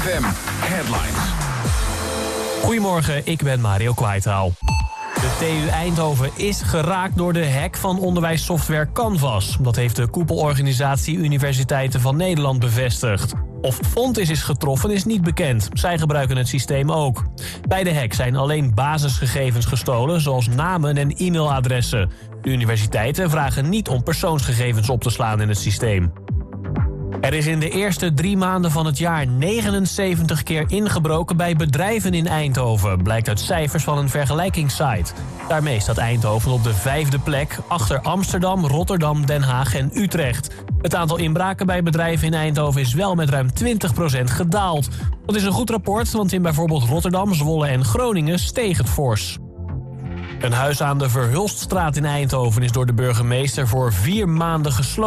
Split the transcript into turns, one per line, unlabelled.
FM Headlines.
Goedemorgen, ik ben Mario Kwaitaal. De TU Eindhoven is geraakt door de hack van onderwijssoftware Canvas. Dat heeft de koepelorganisatie Universiteiten van Nederland bevestigd. Of Fontis is getroffen is niet bekend. Zij gebruiken het systeem ook. Bij de hack zijn alleen basisgegevens gestolen, zoals namen en e-mailadressen. De universiteiten vragen niet om persoonsgegevens op te slaan in het systeem. Er is in de eerste 3 maanden van het jaar 79 keer ingebroken bij bedrijven in Eindhoven, blijkt uit cijfers van een vergelijkingssite. Daarmee staat Eindhoven op de 5e plek, achter Amsterdam, Rotterdam, Den Haag en Utrecht. Het aantal inbraken bij bedrijven in Eindhoven is wel met ruim 20% gedaald. Dat is een goed rapport, want in bijvoorbeeld Rotterdam, Zwolle en Groningen steeg het fors. Een huis aan de Verhulststraat in Eindhoven is door de burgemeester voor 4 maanden gesloten.